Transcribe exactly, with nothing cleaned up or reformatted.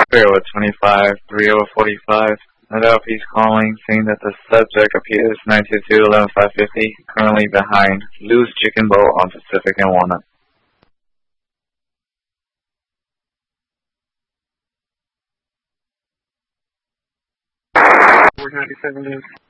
Bearwood twenty-five, three oh forty-five. Philadelphia is calling, saying that the subject appears nine two two, eleven five fifty, currently behind Lou's Chicken Bowl on Pacific and Walnut. four ninety-seven